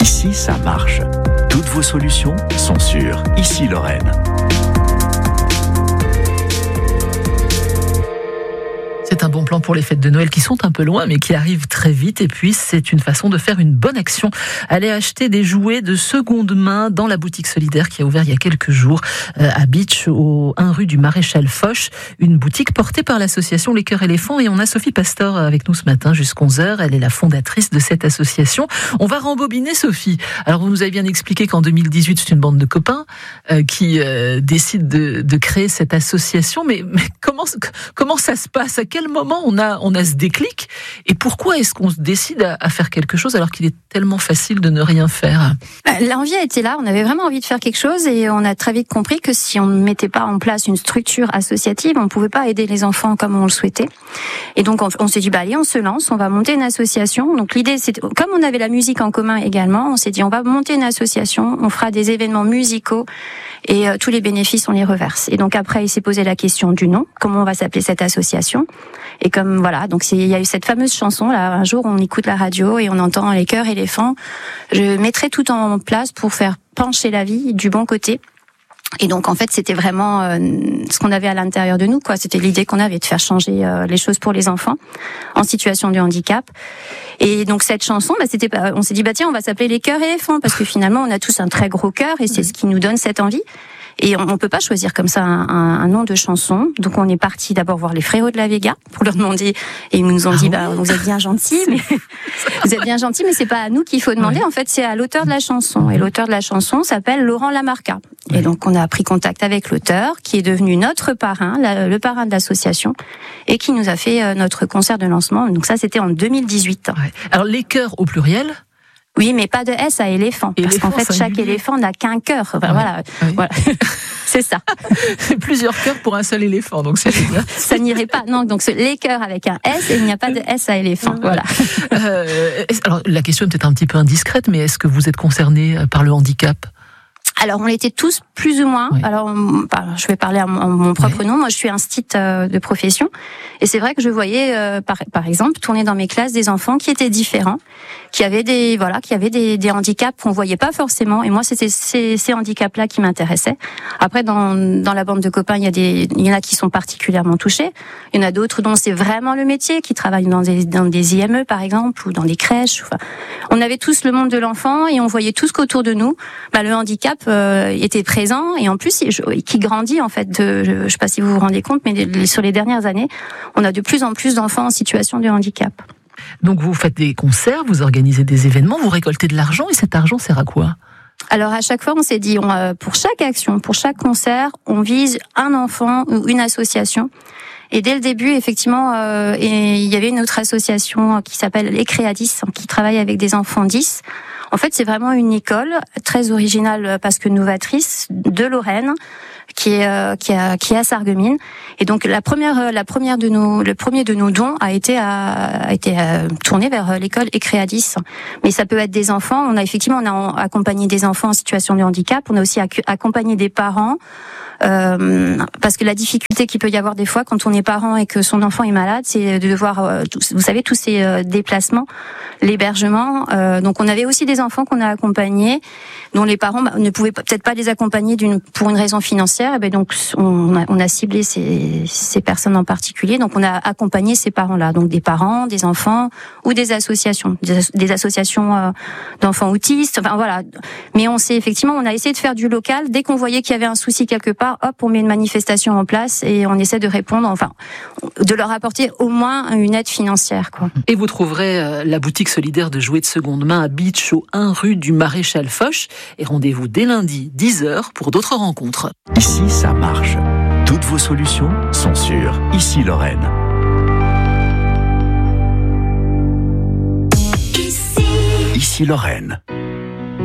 Ici, ça marche. Toutes vos solutions sont sur Ici Lorraine. C'est un bon plan pour les fêtes de Noël qui sont un peu loin mais qui arrivent très vite, et puis c'est une façon de faire une bonne action. Aller acheter des jouets de seconde main dans la boutique solidaire qui a ouvert il y a quelques jours à Bitche, au 1 rue du Maréchal Foch, une boutique portée par l'association Les Cœurs Éléphants, et on a Sophie Pastor avec nous ce matin jusqu'à 11h. Elle est la fondatrice de cette association. On va rembobiner, Sophie. Alors vous nous avez bien expliqué qu'en 2018 c'est une bande de copains qui décide de créer cette association, mais comment ça se passe? À quel moment on a ce déclic, et pourquoi est-ce qu'on se décide à faire quelque chose alors qu'il est tellement facile de ne rien faire? L'envie a été là, on avait vraiment envie de faire quelque chose, et on a très vite compris que si on ne mettait pas en place une structure associative, on ne pouvait pas aider les enfants comme on le souhaitait. Et donc on s'est dit allez, on se lance, on va monter une association. Donc l'idée, c'est, comme on avait la musique en commun également, on s'est dit on va monter une association, on fera des événements musicaux et tous les bénéfices on les reverse. Et donc après il s'est posé la question du nom, comment on va s'appeler cette association. Et comme voilà, donc il y a eu cette fameuse chanson là. Un jour, on écoute la radio et on entend Les Cœurs Éléphants. Je mettrai tout en place pour faire pencher la vie du bon côté. Et donc en fait, c'était vraiment ce qu'on avait à l'intérieur de nous, quoi. C'était l'idée qu'on avait de faire changer les choses pour les enfants en situation de handicap. Et donc cette chanson, on s'est dit tiens, on va s'appeler Les Cœurs Éléphants, parce que finalement, on a tous un très gros cœur et c'est ce qui nous donne cette envie. Et on peut pas choisir comme ça un nom de chanson. Donc on est parti d'abord voir les Frérots de la Vega pour leur demander, et ils nous ont dit vous êtes bien gentils, mais c'est pas à nous qu'il faut demander. En fait, c'est à l'auteur de la chanson. Et l'auteur de la chanson s'appelle Laurent Lamarca. Et donc on a pris contact avec l'auteur, qui est devenu notre parrain, le parrain de l'association, et qui nous a fait notre concert de lancement. Donc ça, c'était en 2018. Ouais. Alors les cœurs au pluriel. Oui, mais pas de S à éléphant, parce qu'en fait, chaque éléphant n'a qu'un cœur. Enfin, voilà. C'est ça. Plusieurs cœurs pour un seul éléphant, donc c'est génial. Ça n'irait pas. Non, donc les cœurs avec un S, et il n'y a pas de S à éléphant. Voilà. Alors, la question est peut-être un petit peu indiscrète, mais est-ce que vous êtes concerné par le handicap? Alors, on l'était tous plus ou moins. Oui. Alors, je vais parler en mon propre nom. Moi, je suis instite de profession. Et c'est vrai que je voyais, par exemple, tourner dans mes classes des enfants qui étaient différents, qui avaient des handicaps qu'on voyait pas forcément. Et moi, c'était ces handicaps-là qui m'intéressaient. Après, dans la bande de copains, il y en a qui sont particulièrement touchés. Il y en a d'autres dont c'est vraiment le métier, qui travaillent dans des IME, par exemple, ou dans des crèches. Enfin, on avait tous le monde de l'enfant et on voyait tous qu'autour de nous, le handicap était présent, et en plus qui grandit en fait. Je sais pas si vous vous rendez compte, mais sur les dernières années, on a de plus en plus d'enfants en situation de handicap. Donc vous faites des concerts, vous organisez des événements, vous récoltez de l'argent, et cet argent sert à quoi? Alors à chaque fois, on s'est dit, pour chaque action, pour chaque concert, on vise un enfant ou une association. Et dès le début, effectivement, il y avait une autre association qui s'appelle Les Créadis, qui travaille avec des enfants 10. En fait, c'est vraiment une école très originale, parce que novatrice, de Lorraine, qui est à Sarreguemines. Et donc le premier de nos dons a été tourné vers l'école Ecréadis. Mais ça peut être des enfants. On a accompagné des enfants en situation de handicap. On a aussi accompagné des parents. Parce que la difficulté qu'il peut y avoir des fois quand on est parent et que son enfant est malade, c'est de devoir, vous savez, tous ces déplacements, l'hébergement. Donc on avait aussi des enfants qu'on a accompagnés, dont les parents ne pouvaient peut-être pas les accompagner pour une raison financière. Et donc on a ciblé ces personnes en particulier. Donc on a accompagné ces parents-là, donc des parents, des enfants ou des associations, d'enfants autistes. Enfin voilà. Mais on a essayé de faire du local. Dès qu'on voyait qu'il y avait un souci quelque part, hop, on met une manifestation en place et on essaie de répondre, de leur apporter au moins une aide financière, quoi. Et vous trouverez la boutique solidaire de jouets de seconde main à Bitche, au 1 rue du Maréchal Foch. Et rendez-vous dès lundi, 10h, pour d'autres rencontres. Ici, ça marche. Toutes vos solutions sont sur Ici Lorraine. Ici Lorraine.